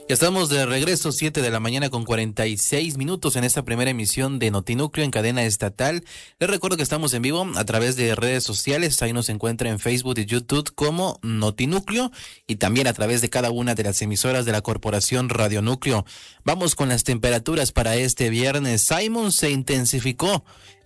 Ya estamos de regreso, 7 de la mañana con 46 minutos en esta primera emisión de Notinúcleo en cadena estatal. Les recuerdo que estamos en vivo a través de redes sociales. Ahí nos encuentra en Facebook y YouTube como Notinúcleo y también a través de cada una de las emisoras de la Corporación Radio Núcleo. Vamos con las temperaturas para este viernes. Simon se intensificó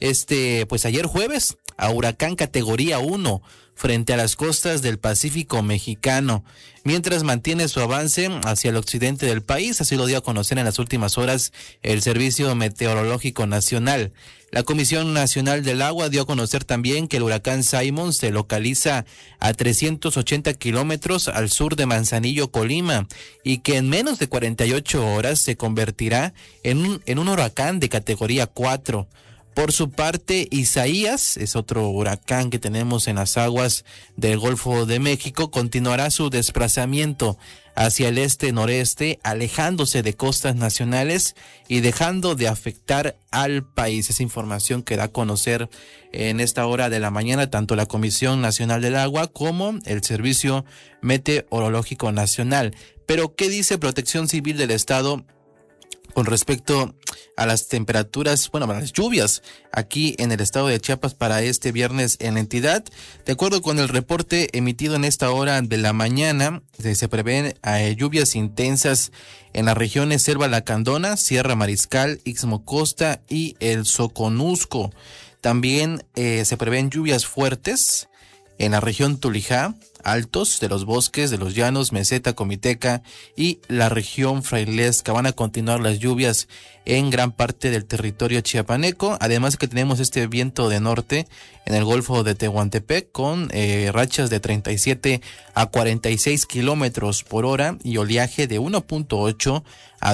ayer jueves a huracán categoría 1 frente a las costas del Pacífico mexicano, mientras mantiene su avance hacia el occidente del país. Así lo dio a conocer en las últimas horas el Servicio Meteorológico Nacional. La Comisión Nacional del Agua dio a conocer también que el huracán Simon se localiza a 380 kilómetros al sur de Manzanillo, Colima, y que en menos de 48 horas se convertirá en un huracán de categoría 4. Por su parte, Isaías, es otro huracán que tenemos en las aguas del Golfo de México, continuará su desplazamiento hacia el este-noreste, alejándose de costas nacionales y dejando de afectar al país. Esa información que da a conocer en esta hora de la mañana tanto la Comisión Nacional del Agua como el Servicio Meteorológico Nacional. Pero, ¿qué dice Protección Civil del Estado con respecto a las temperaturas, a las lluvias aquí en el estado de Chiapas para este viernes en la entidad? De acuerdo con el reporte emitido en esta hora de la mañana, se prevén lluvias intensas en las regiones Selva Lacandona, Sierra Mariscal, Istmo Costa y el Soconusco. También se prevén lluvias fuertes en la región Tulijá, Altos de los Bosques, de los Llanos, Meseta, Comiteca y la región Frailesca. Van a continuar las lluvias en gran parte del territorio chiapaneco. Además que tenemos este viento de norte en el Golfo de Tehuantepec con rachas de 37 a 46 kilómetros por hora y oleaje de 1.8 a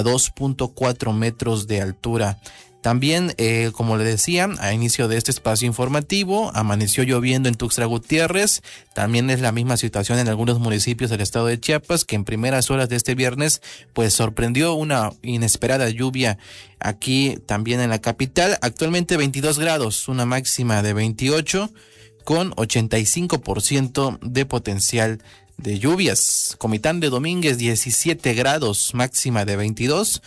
2.4 metros de altura. También, como le decía, a inicio de este espacio informativo, amaneció lloviendo en Tuxtla Gutiérrez. También es la misma situación en algunos municipios del estado de Chiapas, que en primeras horas de este viernes, pues sorprendió una inesperada lluvia aquí también en la capital. Actualmente 22 grados, una máxima de 28, con 85% de potencial de lluvias. Comitán de Domínguez, 17 grados, máxima de 22,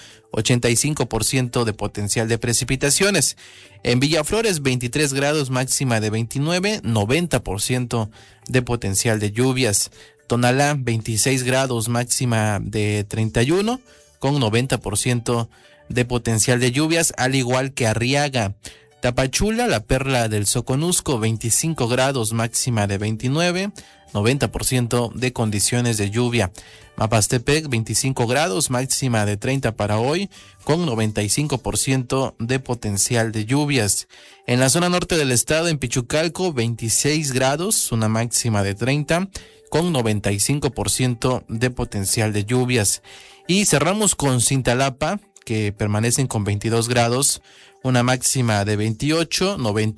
85% de potencial de precipitaciones. En Villaflores, 23 grados, máxima de 29, 90% de potencial de lluvias. Tonalá, 26 grados, máxima de 31, con 90% de potencial de lluvias, al igual que Arriaga. Tapachula, la perla del Soconusco, 25 grados, máxima de 29, 90% de condiciones de lluvia. Mapastepec, 25 grados, máxima de 30 para hoy, con 95% de potencial de lluvias. En la zona norte del estado, en Pichucalco, 26 grados, una máxima de 30, con 95% de potencial de lluvias. Y cerramos con Cintalapa, que permanecen con 22 grados, una máxima de 28,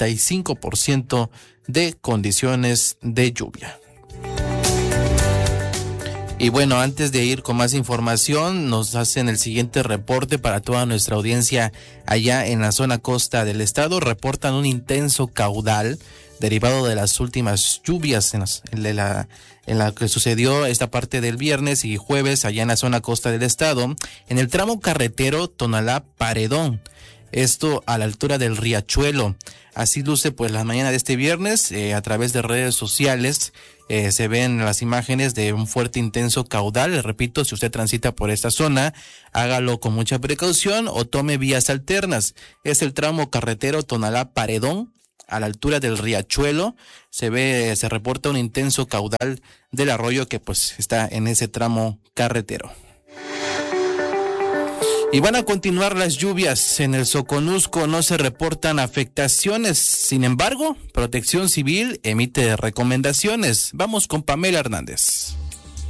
95% de condiciones de lluvia. Y bueno, antes de ir con más información, nos hacen el siguiente reporte para toda nuestra audiencia allá en la zona costa del estado. Reportan un intenso caudal derivado de las últimas lluvias en la que sucedió esta parte del viernes y jueves allá en la zona costa del estado, en el tramo carretero Tonalá-Paredón. Esto a la altura del Riachuelo. Así luce pues la mañana de este viernes. A través de redes sociales se ven las imágenes de un fuerte intenso caudal. Les repito, si usted transita por esta zona, hágalo con mucha precaución o tome vías alternas. Es el tramo carretero Tonalá-Paredón, a la altura del Riachuelo. Se reporta un intenso caudal del arroyo que pues está en ese tramo carretero. Y van a continuar las lluvias en el Soconusco, no se reportan afectaciones. Sin embargo, Protección Civil emite recomendaciones. Vamos con Pamela Hernández.